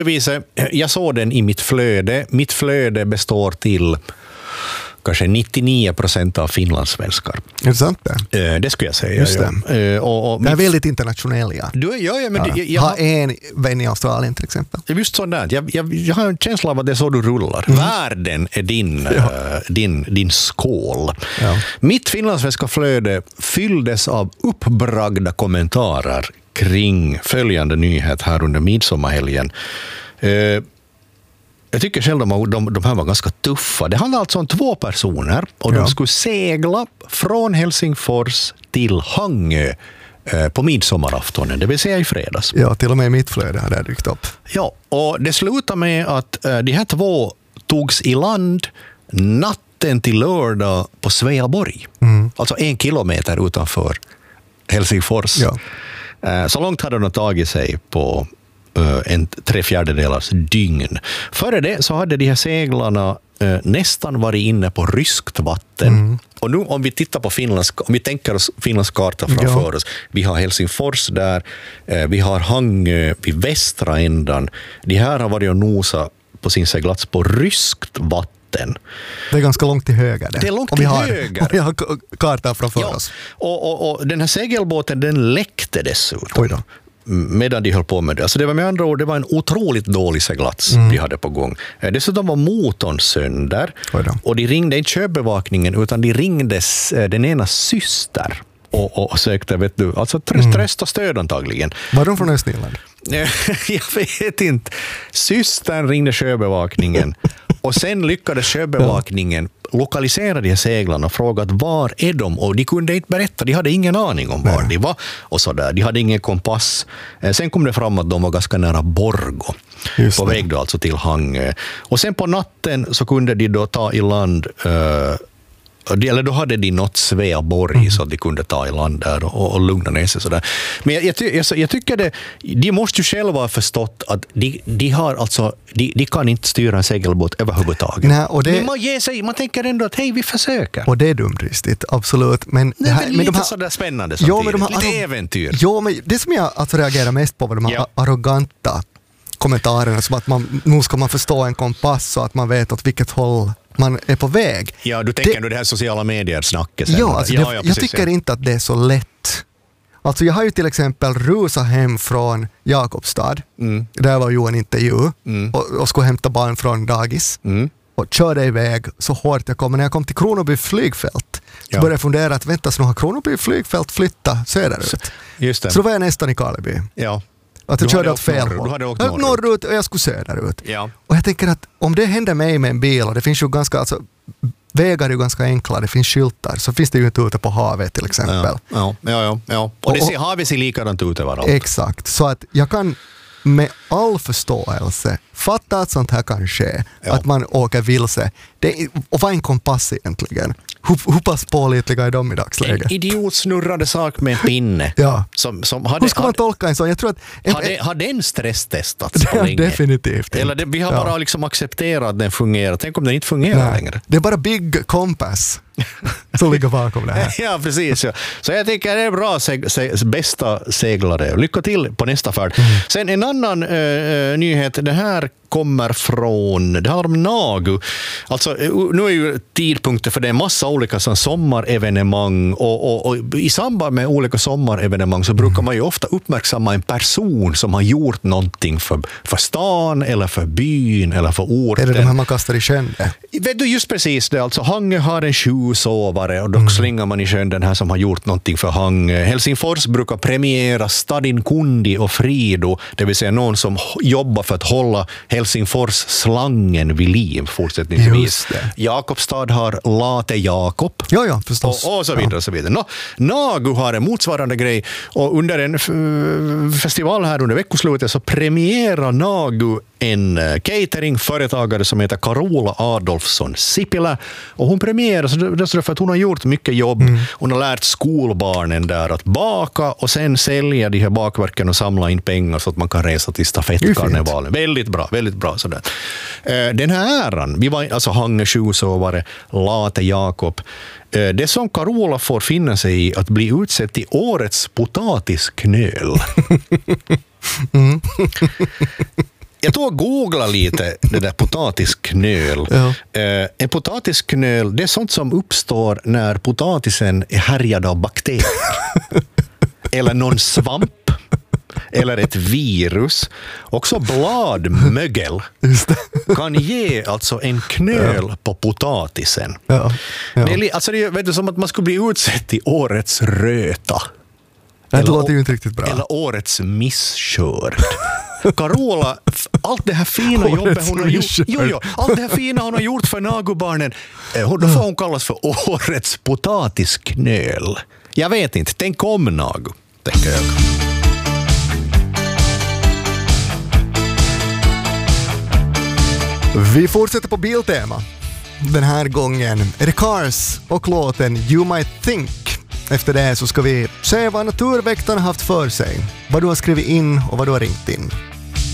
Jag såg den i mitt flöde. Mitt flöde består till kanske 99% av finlandssvenskar. Är det sant det? Det skulle jag säga. Just det. Och det är väldigt internationell, ja. Jag har en vän i Australien till exempel. Just sådär. Jag har en känsla av att det är så du rullar. Världen är din skål. Ja. Mitt finlandssvenska flöde fylldes av uppbragda kommentarer kring följande nyhet här under midsommarhelgen. Jag tycker själv de här var ganska tuffa. Det handlar alltså om 2 personer och de skulle segla från Helsingfors till Hangö på midsommaraftonen, det vill säga i fredags. Ja, till och med i mitt flöde hade det dykt upp. Ja, och det slutar med att de här 2 togs i land natten till lördag på Sveaborg. Alltså 1 kilometer utanför Helsingfors. Ja. Så långt hade de tagit sig på en 3/4 dygn. Före det så hade de här seglarna nästan varit inne på ryskt vatten. Och nu om vi tittar på om vi tänker oss Finlands karta framför oss. Vi har Helsingfors där, vi har Hangö vid västra ändan. De här har varit och nosa på sin seglats på ryskt vatten. Det är ganska långt till höger. Det är långt till höger. Vi har kartan framför oss. Och den här segelbåten, den läckte dessutom. Oj då. Medan de höll på med det. Alltså det var med andra ord, det var en otroligt dålig seglats de hade på gång. Dessutom var motorn sönder. Och de ringde inte köpbevakningen utan de ringde den ena syster och sökte, vet du, alltså tröst och stöd antagligen. Var de från Östnyland? Jag vet inte. Systern ringde sjöbevakningen och sen lyckades sjöbevakningen lokalisera de här seglarna och fråga var är de? Och de kunde inte berätta, de hade ingen aning om var de var och så där. De hade ingen kompass. Sen kom det fram att de var ganska nära Borgå. På väg då alltså till Hangö. Och sen på natten så kunde de då ta i land eller då hade de nått Sveaborg så att de kunde ta i land där och lugna ner sig sådär. Men jag tycker de måste ju själva ha förstått att de har alltså de kan inte styra en segelbåt överhuvudtaget. Nej, och det, men man tänker ändå att hej, vi försöker. Och det är dumdristigt, absolut. Men det här, lite sådär spännande samtidigt. Lite äventyr. Ja, men det som jag alltså reagerar mest på var de här arroganta kommentarerna, som att nu ska man förstå en kompass så att man vet åt vilket håll man är på väg. Ja, du tänker det här sociala medier-snacket. Ja, alltså jag tycker inte att det är så lätt. Alltså jag har ju till exempel rusat hem från Jakobstad. Där var ju en intervju och skulle hämta barn från dagis. Och körde iväg så hårt jag kom. När jag kom till Kronoby flygfält så började jag fundera att vänta, så nu har Kronoby flygfält flyttat söderut. Just det. Så då var jag nästan i Karleby. Ja. Att jag körde åt fel håll. Du hade åkt norrut och jag skulle söderut. Ja. Och jag tänker att om det händer mig med en bil, och det finns ju ganska, alltså, vägar är ju ganska enkla, det finns skyltar, så finns det ju inte ute på havet till exempel. Ja. Och havet ser likadant ut överallt. Exakt, så att jag kan med all förståelse fatta att sånt här kan ske, att man åker vilse. Och vad är en kompass egentligen? Hur pass pålitliga är de i dagsläget? En idiotsnurrade sak med en pinne. Ja. Hur ska man tolka en sån? Jag tror att har den stresstestats på länge? Definitivt. Eller vi har bara liksom accepterat att den fungerar. Tänk om den inte fungerar längre. Det är bara Big Compass som ligger bakom det här. Ja, precis. Ja. Så jag tycker det är bra bästa seglare. Lycka till på nästa färd. Sen en annan nyhet. Det här kommer från, det handlar om Nagu. Alltså, nu är ju tidpunkter för det är en massa olika sommarevenemang och i samband med olika sommarevenemang så brukar man ju ofta uppmärksamma en person som har gjort någonting för stan eller för byn eller för orten. Är det de här man kastar i sjön? Vet du, just precis det. Alltså, Hangö har en tjuvsovare och då slänger man i sjön den här som har gjort någonting för Hangö. Helsingfors brukar premiera Stadin Kundi och Frido, det vill säga någon som jobbar för att hålla Helsingfors slangen vid liv fortsättningsvis. Jakobstad har Late Jakob. Ja, förstås. Och så vidare. Och så vidare. Nagu har en motsvarande grej och under en festival här under veckoslutet så premierar Nagu en cateringföretagare som heter Carola Adolfsson Sipilä, och hon premierar så för att hon har gjort mycket jobb. Hon har lärt skolbarnen där att baka och sen sälja de här bakverken och samla in pengar så att man kan resa till stafettkarnevalen. Väldigt bra sådär. Den här äran, vi var alltså Hangö tjuvsovare, Late Jakob. Det som Carola får finna sig i att bli utsett till årets potatisknöl. Jag tog och googla lite det där potatisknöl. Ja. En potatisknöl, det är sånt som uppstår när potatisen är härjad av bakterier. Eller någon svamp. Eller ett virus. Också bladmögel kan ge alltså en knöl på potatisen. Ja. Det är, alltså det är, vet du, som att man skulle bli utsett till årets röta. Det låter ju inte riktigt bra. Eller årets misskörd. Carola, allt det här fina jobbet hon har gjort, allt det här fina hon har gjort för nagobarnen, då får hon kallas för årets potatisknöl. Jag vet inte, tänk om Nago, tänker jag. Vi fortsätter på biltema. Den här gången är det Cars och låten You Might Think. Efter det så ska vi se vad naturväktarna haft för sig. Vad du har skrivit in och vad du har ringt in.